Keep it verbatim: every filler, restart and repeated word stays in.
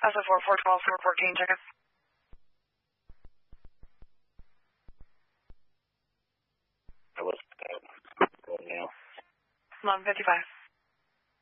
S O four four twelve four fourteen, check it. I was uh, going now. eleven fifty-five.